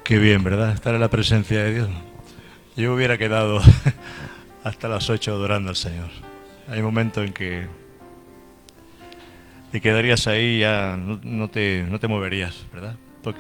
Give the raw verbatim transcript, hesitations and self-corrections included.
Qué bien, ¿verdad? Estar en la presencia de Dios. Yo hubiera quedado hasta las ocho adorando al Señor. Hay momentos en que te quedarías ahí y ya no, no te, no te moverías, ¿verdad?